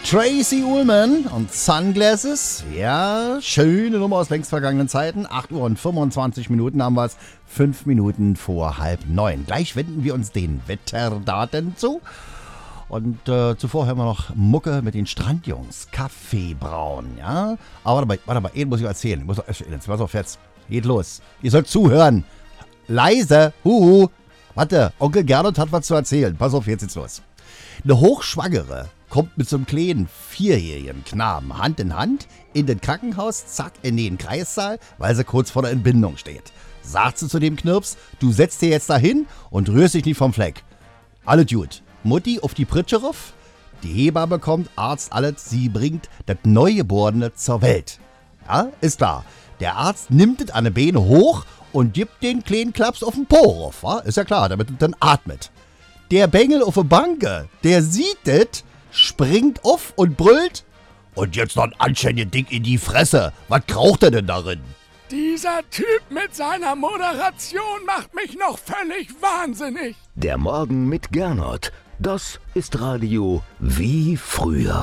Tracy Ullman und Sunglasses. Ja, schöne Nummer aus längst vergangenen Zeiten. 8 Uhr und 25 Minuten haben wir es. 5 Minuten vor 8:30. Gleich wenden wir uns den Wetterdaten zu. Und zuvor hören wir noch Mucke mit den Strandjungs. Kaffee brauen, ja? Aber warte mal, eben muss ich erzählen. Pass auf jetzt. Geht los. Ihr sollt zuhören. Leise. Huhu. Warte, Onkel Gernot hat was zu erzählen. Pass auf, jetzt geht's los. Eine Hochschwangere kommt mit so einem kleinen 4-jährigen Knaben Hand in Hand in den Krankenhaus, zack, in den Kreissaal, weil sie kurz vor der Entbindung steht. Sagt sie zu dem Knirps, du setzt dir jetzt dahin und rührst dich nicht vom Fleck. Alle gut. Mutti auf die Pritsche rauf, die Hebamme kommt, Arzt alles, sie bringt das Neugeborene zur Welt. Ja, ist klar. Der Arzt nimmt es an die Beine hoch und gibt den kleinen Klaps auf den Po rauf, wa? Ist ja klar, damit es dann atmet. Der Bengel auf der Banke, der sieht es, springt auf und brüllt. Und jetzt noch ein anständiges Ding in die Fresse. Was kraucht er denn darin? Dieser Typ mit seiner Moderation macht mich noch völlig wahnsinnig. Der Morgen mit Gernot. Das ist Radio wie früher.